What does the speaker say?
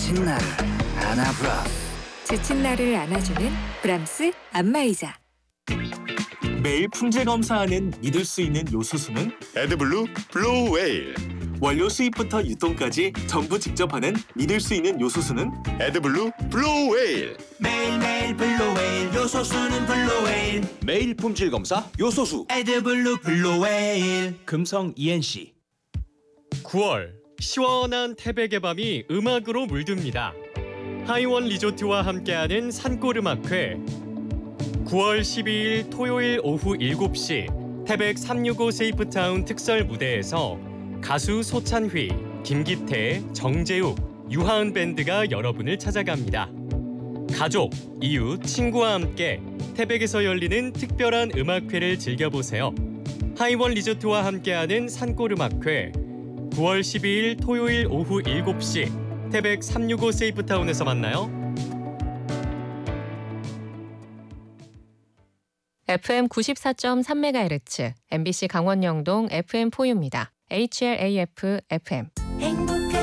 지친 나를 안아브라. 지친 나를 안아주는 브람스 안마의자. 매일 품질 검사하는 믿을 수 있는 요소수는 에드블루 블루 웨일. 원료 수입부터 유통까지 전부 직접 하는 믿을 수 있는 요소수는 에드블루 블루 웨일. 매일매일 블루웨일 요소수는 블루웨일. 매일 품질 검사 요소수 에드블루 블루웨일. 금성 ENC. 9월 시원한 태백의 밤이 음악으로 물듭니다. 하이원 리조트와 함께하는 산골음악회. 9월 12일 토요일 오후 7시 태백 365 세이프타운 특설 무대에서 가수 소찬휘, 김기태, 정재욱, 유하은 밴드가 여러분을 찾아갑니다. 가족, 이웃, 친구와 함께 태백에서 열리는 특별한 음악회를 즐겨보세요. 하이원 리조트와 함께하는 산골음악회. 9월 12일 토요일 오후 7시 태백 365 세이프타운에서 만나요. FM 94.3MHz, MBC 강원영동 FM4U입니다. HLAF FM.